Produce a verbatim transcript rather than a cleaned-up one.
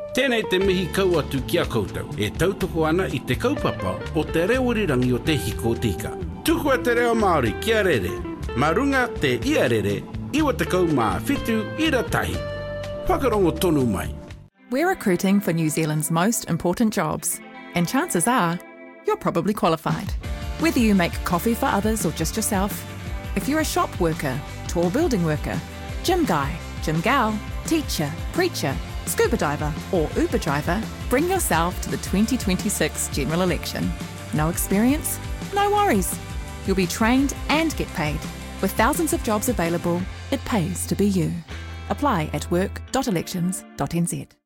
Tēnei te mihi kau atu ki a koutou. E tautoko ana i te kaupapa o te reorirangi o te hiko tika. Tuku a te reo Māori kia rere. Marunga te ia rere, iwa te kau mā whitu ira tahi. Whakarongo tonu mai. We're recruiting for New Zealand's most important jobs, and chances are you're probably qualified. Whether you make coffee for others or just yourself, if you're a shop worker, tall building worker, gym guy, gym gal, teacher, preacher, scuba diver or Uber driver, bring yourself to the twenty twenty-six general election. No experience? No worries. You'll be trained and get paid. With thousands of jobs available, it pays to be you. Apply at work dot elections dot n z.